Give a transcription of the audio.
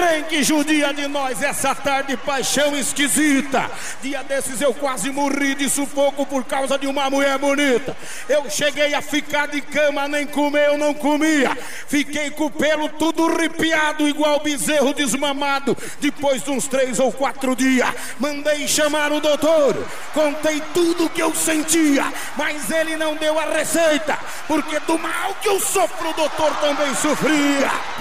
trem que judia de nós essa tarde, paixão esquisita. Dia desses eu quase morri de sufoco por causa de uma mulher bonita. Eu cheguei a ficar de cama, nem comer eu não comia. Fiquei com o pelo tudo arrepiado, igual bezerro desmamado. Depois de uns 3 ou 4 dias, mandei chamar o doutor. Contei tudo que eu sentia, mas ele não deu a receita, porque do mal que eu sofro o doutor também sofria.